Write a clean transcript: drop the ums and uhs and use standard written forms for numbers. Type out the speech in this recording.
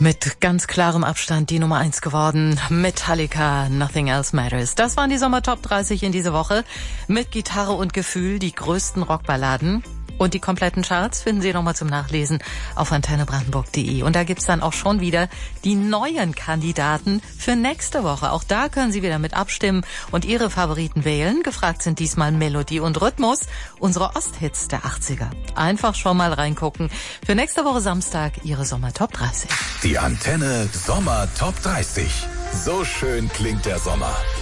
Mit ganz klarem Abstand die Nummer 1 geworden. Metallica, Nothing Else Matters. Das waren die Sommer-Top 30 in dieser Woche. Mit Gitarre und Gefühl die größten Rockballaden. Und die kompletten Charts finden Sie nochmal zum Nachlesen auf antennebrandenburg.de. Und da gibt's dann auch schon wieder die neuen Kandidaten für nächste Woche. Auch da können Sie wieder mit abstimmen und Ihre Favoriten wählen. Gefragt sind diesmal Melodie und Rhythmus, unsere Osthits der 80er. Einfach schon mal reingucken. Für nächste Woche Samstag Ihre Sommer-Top 30. Die Antenne Sommer Top 30. So schön klingt der Sommer.